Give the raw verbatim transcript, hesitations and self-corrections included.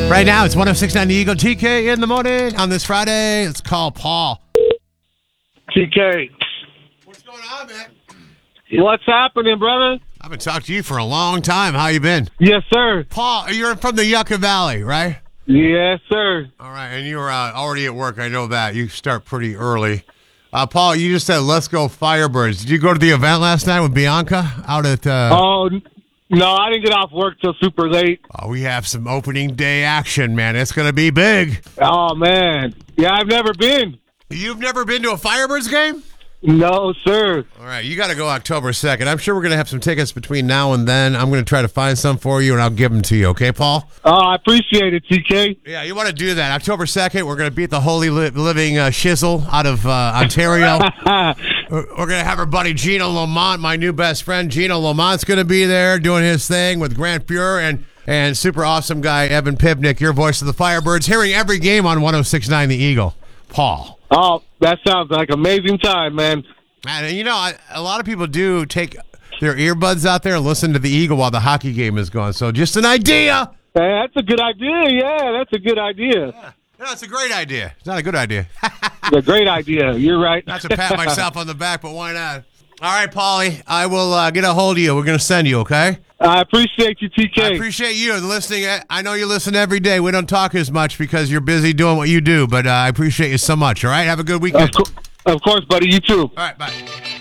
Right now, it's one oh six point nine The Eagle. T K in the morning on this Friday. Let's call Paul. T K. What's going on, man? What's happening, brother? I've been talking to you for a long time. How you been? Yes, sir. Paul, you're from the Yucca Valley, right? Yes, sir. All right, and you're uh, already at work. I know that. You start pretty early. Uh, Paul, you just said, let's go Firebirds. Did you go to the event last night with Bianca out at... Uh... Oh, no, I didn't get off work till super late. Oh, we have some opening day action, man. It's going to be big. Oh, man. Yeah, I've never been. You've never been to a Firebirds game? No, sir. All right, you got to go October second. I'm sure we're going to have some tickets between now and then. I'm going to try to find some for you, and I'll give them to you. Okay, Paul? Oh, I appreciate it, T K. Yeah, you want to do that. October second, we're going to beat the Holy li- Living uh, Shizzle out of uh, Ontario. We're, we're going to have our buddy Gino Lamont, my new best friend. Gino Lamont's going to be there doing his thing with Grant Fuhr and, and super awesome guy Evan Pivnik, your voice of the Firebirds, hearing every game on one oh six point nine The Eagle. Paul. Oh, that sounds like amazing time, man. And, you know, I, a lot of people do take their earbuds out there and listen to the Eagle while the hockey game is going. So just an idea. Hey, that's a good idea. Yeah, that's a good idea. Yeah. No, it's a great idea. It's not a good idea. It's a great idea. You're right. Not to pat myself on the back, but why not? All right, Paulie, I will uh, get a hold of you. We're going to send you, okay? I appreciate you, T K. I appreciate you and listening. I know you listen every day. We don't talk as much because you're busy doing what you do, but uh, I appreciate you so much, all right? Have a good weekend. Of, co- of course, buddy. You too. All right, bye.